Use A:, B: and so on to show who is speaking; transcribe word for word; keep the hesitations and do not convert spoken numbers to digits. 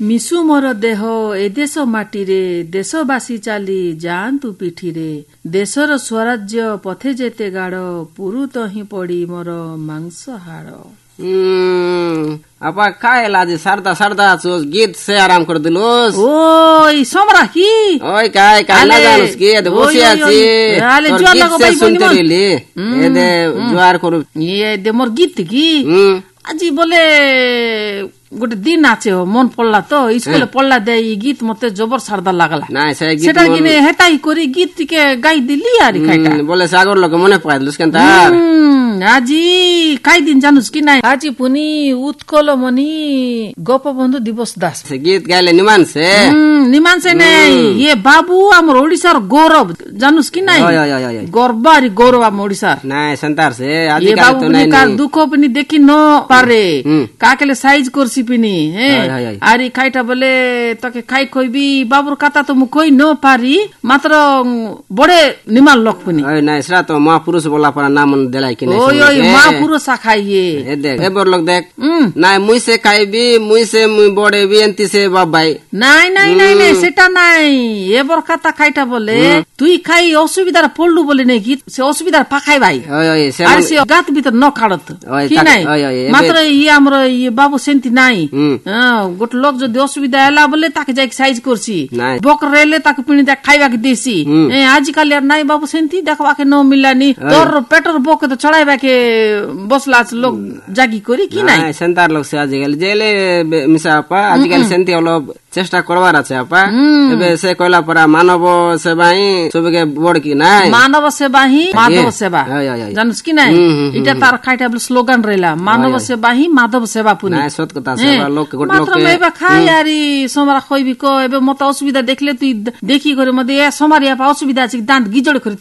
A: ମିଶୁ ମୋର ଦେହ ଏ ଦେଶ ମାଟିରେ ଦେଶବାସୀ ଚାଲି ଯାଆନ୍ତୁ ପିଠିରେ ଦେଶର ସ୍ୱରାଜ୍ୟ ପଥେ ଯେତେ ଗାଢ ପୁରୁତ ହିଁ ପଡି ମୋର ମାଂସ ହାଡ଼।
B: আপা কায় লাজি সারদা সারদা চোস গীত সে আরাম করে দিলোস।
A: ওই সমরা কি
B: ওই কায় কায় না জানোস কি এদে বসে আছি তোর গীত সে শুনতে রইলি এদে জোয়ার করু
A: ইয়ে দে মোর গীত কি আজি বলে গোটে দিন আছে মন পড়লা তো স্কুলে পড়লা দে ই গীত মতে জবর সারদা লাগলা
B: না সে গীত
A: সেটা কিনে হেতাই করি গীত টিকে গাই দিলি আর খাইটা
B: বলে সাগর লোক মনে পাই দিলস কেন তার
A: আজি খাই দিন জানুস কি নাই আজি পুনি উৎকল মনি গোপবন্ধু দিবস দাস
B: সে গীত গাইলে নিমানছে
A: নিমানছে নাই ইয়ে বাবু আমার ওড়িশার গৌরব জানুস কি নাই গর্বারি গৌরব আমার ওড়িশার
B: নাই সন্তার সে আজি
A: কাল তো নাই কার দুঃখ পিনি দেখি ন পারে কাকেলে সাইজ করছি পিনি হ্যাঁ আর এই খাইটা বলে তোকে খাই কইবি বাবুর কথা তো মু কই ন পারি মাত্র বড়ে নিমাল লোক পিনি
B: ওই নাই সেটা তো মহাপুরুষ বলা পারা নাম দেলাই কিনে
A: ওই ওই মহাপুরুষ খাইয়ে
B: এ দেখ এবার লোক দেখ নাই মুই সে খাইবি মুই সে মুই বড়ে বি এনতি সে বাবাই
A: নাই নাই নাই নাই সেটা নাই এবার কথা খাইটা বলে তুই খাই অসুবিধার পড়লু বলে নেই কি সে অসুবিধার পাখাই ভাই আর সে গাত ভিতর ন খাড়ত কি নাই মাত্র ইয়ে আমরা ইয়ে বাবু সেন্তি নাই গোটে লোক যদি অসুবিধা এলা বলে তাকে যাই সাইজ করছি বকর রেলে তাকে পিনি দেখ খাইবাকে দিয়েছি আজকালি আর নাই বাবু সেন্তি দেখবাকে ন মিলানি তোর পেটর বকে তো চড়াইবাকে বসলা লোক জাগি করি কি নাই
B: সেন্তার লোক সে আজকালি জেলে মিশা আপা আজকালি সেন্তি হলো চেষ্টা করবার আছে আপা এবে সে কইলা পরা মানব সেবা হি সবকে বড় কি নাই
A: মানব সেবা হি মাধব সেবা জানুস কি নাই এটা তার খাইটা স্লোগান রইলা মানব সেবা হি মাধব সেবা পুনি
B: নাই সত কথা সেবা লোক গোট লোক
A: মাত্র মেবা খাই আরি সমরা কইবি কো এবে মত অসুবিধা দেখলে তুই দেখি করে মধ্যে এ সমারি আপা অসুবিধা আছে দাঁত গিজড় করে